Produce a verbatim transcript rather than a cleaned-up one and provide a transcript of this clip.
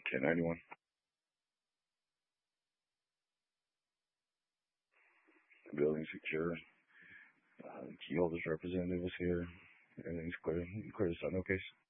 ten ninety-one. The building's secure. Uh, key holder's representative was here. Everything's clear. Clear to sign, no case.